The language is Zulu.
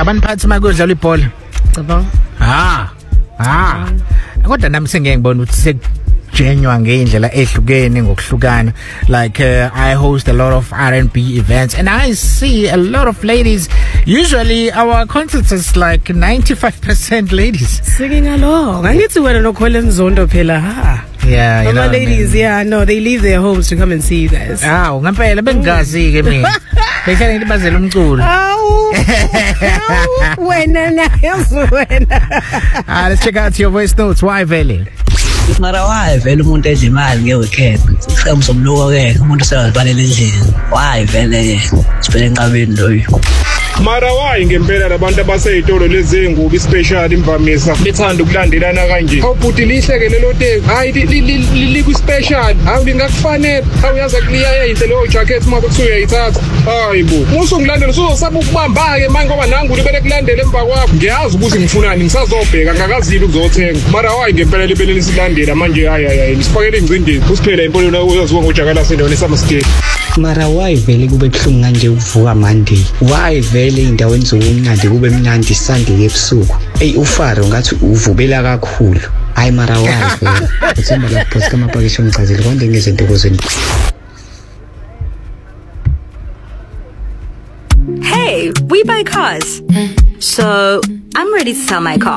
abaniphathi makudlala ibhola Cabanga kodwa nami sengeke ngibone ukuthi sekujenywa ngeindlela ehlukene ngokuhlukana like I host a lot of R&B events and I see a lot of ladies. Usually our concerts is like 95% ladies. singing along angithi wena noKholeni Zondo phela ha Yeah, you know ladies no they leave their homes to come and see you guys ngempela bengazi ke mina bese ngibazela umculo wena let's check out your voice notes. Why vele mara why vele umuntu edla imali ngeweekend siqhemu somluko ke umuntu sewazibalela endlini why vele sibele enqabeni loyo mara why ngempela labantu abaseyitolo lezengubi special imvamisa bethanda ukulandelana kanje awubhuti lihleke lelo teki hayi liku special hayi lingakufanele awuyaza kuliya into leyo jacket uma bekuyayithatha hayibo musungilandela uzosaba ukubamba ke manje ngoba nangu libele kulandela emva kwakho ngiyazi ukuthi ngifunani ngisazobheka ngakazili ukuzothenga mara why ngempela libele lisilandela manje hayi nisifakele ingcindezi usiphela impolo uyaziwa ngojakala sendaweni samaskate mara why vele kube kuhlungu kanje ukuvuka Monday why vele indaweni zokumnandi kube mnandi Sunday ebusuku ufaro ngathi uvubela kakhulu hayi mara why vele uthemba la post kama pakisho ngicazile konke ngezinto kozweni. Hey, we buy cars. So, I'm ready to sell my car.